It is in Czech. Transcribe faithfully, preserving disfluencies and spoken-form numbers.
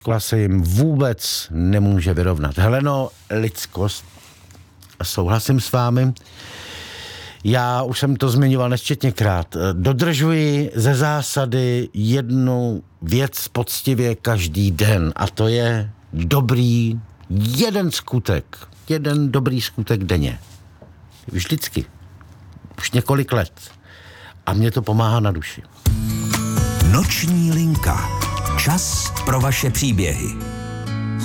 se jim vůbec nemůže vyrovnat. Heleno, lidskost, souhlasím s vámi. Já už jsem to zmiňoval nesčetněkrát. Dodržuji ze zásady jednu věc poctivě každý den a to je dobrý jeden skutek. Jeden dobrý skutek denně. Vždycky. Už několik let. A mě to pomáhá na duši. Noční linka. Čas pro vaše příběhy.